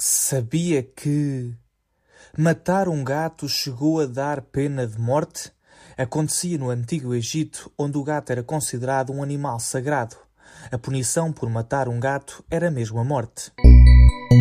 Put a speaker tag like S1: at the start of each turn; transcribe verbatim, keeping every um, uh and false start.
S1: Sabia que matar um gato chegou a dar pena de morte? Acontecia no Antigo Egito, onde o gato era considerado um animal sagrado. A punição por matar um gato era mesmo a morte.